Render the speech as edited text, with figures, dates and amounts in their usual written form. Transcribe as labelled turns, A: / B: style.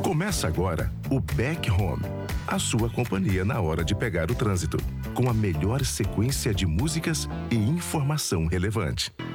A: Começa agora o Back Home, a sua companhia na hora de pegar o trânsito, com a melhor sequência de músicas e informação relevante.